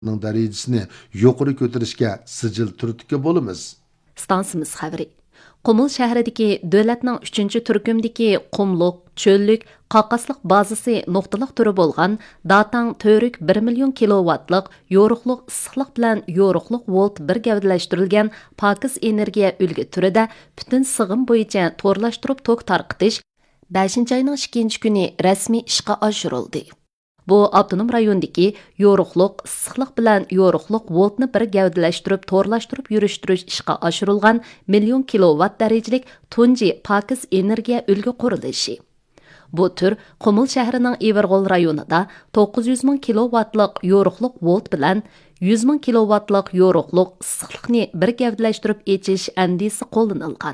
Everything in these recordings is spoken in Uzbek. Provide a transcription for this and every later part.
darajasini yuqori ko'tarishga sijil turtga bo'lamiz. Stansimiz xabari. Qumul shahridagi davlatning 3-turkumdagi qumluq, cho'llik, qaqasliq bazasi nuqtaliq turi bo'lgan Datang Törük 1 million kilovatlik yo'riqliq issiqlik bilan yo'riqliq volt bir gavdalashtirilgan pokiz energiya ulgi turida butun sig'im bo'yicha to'rlashtirib tok tarqitish 5-oyning 2-kuni rasmiy ishga oshirildi. Bu avtonom rayondagi yo'riqliq issiqlik bilan yo'riqliq voltni bir gavdalashtirib to'rlashtirib yurishtirish ishga oshirilgan million kilovat darajalik tunji pokiz energiya ulgi qurilishi. Bu tür Qumul shahrining Everg'ol rayonida 900 ming kilovatlik yo'riqliq volt bilan 100 ming kilovatlik yo'riqliq issiqlikni bir gavdalashtirib echish andisi qo'llanilgan.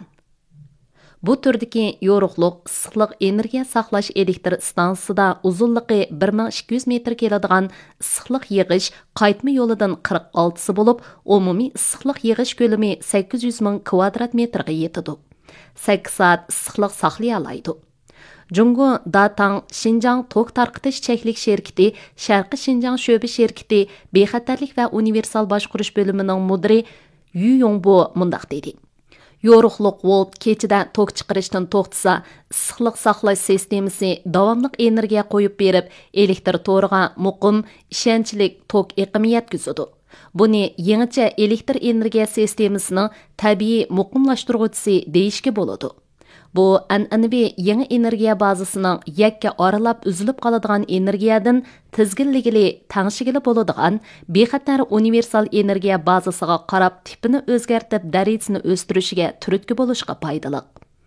Bu turdagi yo'riqliq issiqlik energiya saqlash elektr stansiyasida uzunligi 1200 metr keladigan issiqlik yig'ish qaytma yo'lidan 46 bo'lib, umumiy issiqlik yig'ish ko'lami 800 ming kvadrat metrga yetadi. 8 soat issiqlik saqlay oladi. Jungo Datang Xinjiang tok tarqitish cheklik şirketi, Sharqiy Xinjiang sho'ba şirketi bexatarlik va universal boshqarish bo'limining mudiri Yu Yongbo mundaq dedi. Yo'riqliq volt kechida tok chiqarishdan to'xtasa, issiqlik saqlash sistemasi davomli energiya qo'yib berib, elektr to'riga muqim, ishonchli tok eqimi yetkazadi. Buni yangicha elektr energiya sistemasining tabiiy muqimlashtiruvchisi deyishga bo'ladi. Bu an'anaviy yangi energiya bazasining yakka oralab uzilib qoladigan energiyadan tizginligili, tangshigili bo'ladigan bexatar universal energiya bazasiga qarab tipini o'zgartib darajasini o'stirishiga turtki bo'lishga foydali.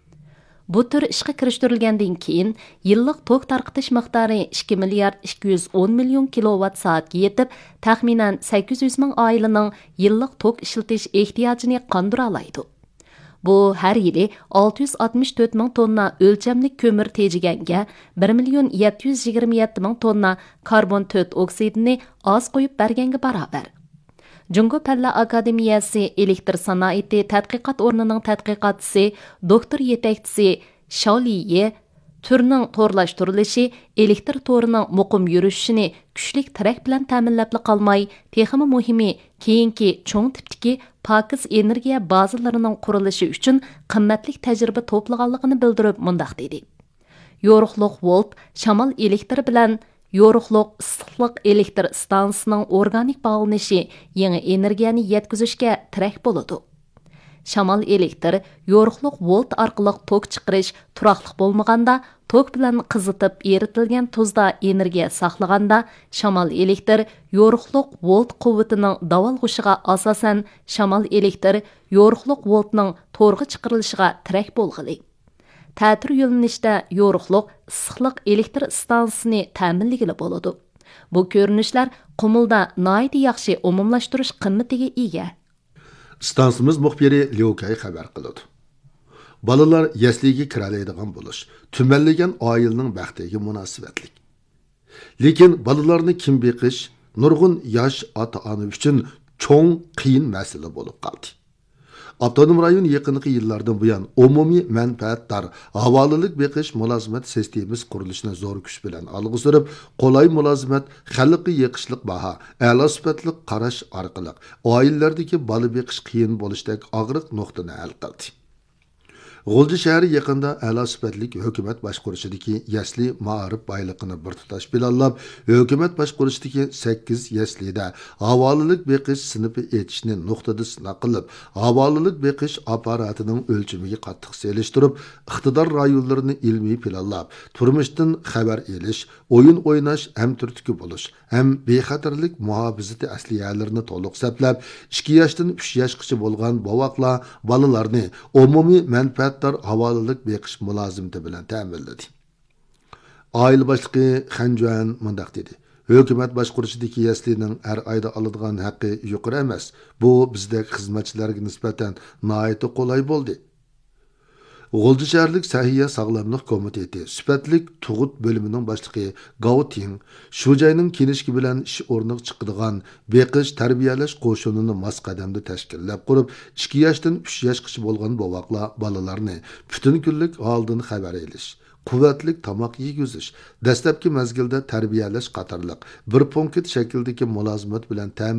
Bu tür ishga kirishtirilgandan keyin yillik tok tarqitish miqdori 2 milliard 210 million kilovat soatga yetib, taxminan 800 ming oilaning yillik tok ishlatish ehtiyojini qondira oladi. Bu har yili 664 ming tonna o'lchamlik ko'mir tejiganga 1 million 727 ming tonna karbon 4 oksidini oz qo'yib berganga barobar. Jungo Palla Akademiyasi elektr sanoati tadqiqot o'rnining tadqiqotchisi, doktor yetakchisi Shaoliye turning to'rlashtirilishi elektr to'rining muqim yurishini kuchlik tirak bilan ta'minlab qolmay, texmi muhimi keyingi cho'ng tipdagi pokiz energiya bazalarining qurilishi uchun qimmatli tajriba to'plaganligini bildirib mundaq dedi. Yo'riqliq volt shamol elektr bilan yo'riqliq issiqlik elektr stansiyasining organik bog'lanishi yangi energiyani yetkazishga tirak bo'ladi. Shamol elektr yo'riqliq volt orqali tok chiqarish turaqliq bo'lmaganda, tok bilan qizitib eritilgan tuzda energiya saqlaganda, shamol elektr yo'riqliq volt quvvatining davolg'ishiga asosan shamol elektr yo'riqliq voltning to'rg'i chiqarilishiga tirak bo'lg'ili. Ta'tir yo'linishda yo'riqliq issiqlik elektr stansiyasini ta'minligili bo'ladi. Bu ko'rinishlar Qumulda nihoyat yaxshi umumlashtirish qimmatiga ega. Stansimiz muxbiri Liukay xabar qiladi. Balalar yasliga kiralaydigan bo'lish, tumanlagan oilaning baxtiga munosabatlik. Lekin balalarni kim beqish nurg'un yosh ota-ona uchun cho'ng qiyin masala bo'lib qoldi. Avtonom rayon yaqinqi yillardan buyon umumiy manfaatdor havolilik beqish mulozimat sistemasi qurilishini zo'r kuch bilan olg'a surib, qulay mulozimat, xalqi yiqishliq baho, a'lo sifatli qarash orqali oilalardagi bola beqish qiyin bo'lishdek og'riq nuqtani hal qildi. G'ulji shahri yaqinda a'lo sifatli hukumat boshqarishidagi yasli ma'rif bayliqini bir tutash planlab, hukumat boshqarishidagi 8 yaslida havolilik beqish sinfi etishni nuqtada sinab qilib, havolilik beqish apparatining o'lchamiga qattiq selishtirib, iqtidor rayonlarini ilmiy planlab, turmushdan xabar elish, o'yin o'ynash ham turtki bo'lish, ham bexatarlik muhofazati asliyalarini to'liq saplab, 2 yoshdan 3 yoshgacha bo'lgan bovoqlar bolalarni umumiy manfaat havolilik beqish mulozimati bilan ta'minladi. Oila boshlig'i Xanjuan mundaq dedi. Hukumat boshqarishidagi yaslining har oyda oladigan haqqi yuqori emas. Bu bizdek xizmatchilarga nisbatan nihoyat qulay bo'ldi. G'ulji shaharlik Sahiya sog'lomlik komiteti sifatlik tug'ut bo'limining boshlig'i Gao Ting shu joyning kenishki bilan ish o'rniga chiqadigan beqish tarbiyalash qo'shinini mos qadamda tashkillab qurib, 2 yoshdan 3 yoshgacha bo'lgan bovoqlar bolalarni butun kunlik holdan xabar elish, quvvatlik tomoq yeguzish, dastlabki mezgilda tarbiyalash qatorliq bir punkt shakldagi mulozimat bilan